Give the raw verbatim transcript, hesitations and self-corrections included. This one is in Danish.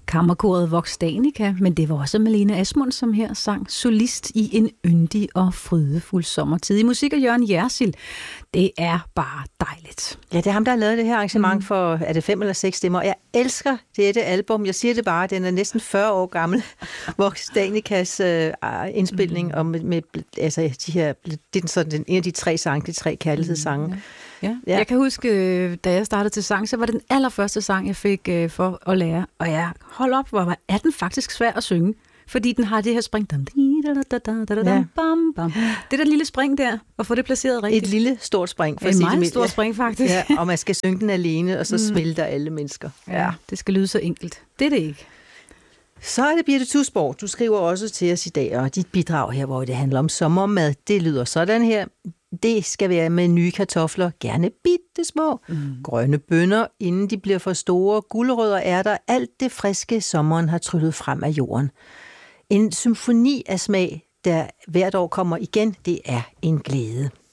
Kammerkoret Vox Danica, men det var også Malene Asmund, som her sang solist i en yndig og frydefuld sommertid. I musik af Jørgen Jersild. Det er bare dejligt. Ja, det er ham, der har lavet det her arrangement mm. for, er det fem eller seks stemmer? Jeg elsker dette album. Jeg siger det bare, den er næsten fyrre år gammel. Vox Danicas øh, indspilning, mm. og med, med, altså de her, det er sådan den, en af de tre sange, de tre kærlighedssange. Mm. Ja. Ja. Jeg kan huske, da jeg startede til sang, så var det den allerførste sang, jeg fik øh, for at lære. Og jeg hold op, hvor er den faktisk svær at synge. Fordi den har det her spring. Ja. Det der lille spring der, og få det placeret rigtigt. Et lille, stort spring. For et at sige meget det stort spring, faktisk. Ja, og man skal synge den alene, og så mm. smelter alle mennesker. Ja, ja, det skal lyde så enkelt. Det er det ikke. Så er det Birthe Tusborg. Du skriver også til os i dag, og dit bidrag her, hvor det handler om sommermad, det lyder sådan her. Det skal være med nye kartofler, gerne bitte små, mm. grønne bønner, inden de bliver for store, gulerødder, ærter, alt det friske sommeren har tryllet frem af jorden. En symfoni af smag, der hvert år kommer igen, det er en glæde.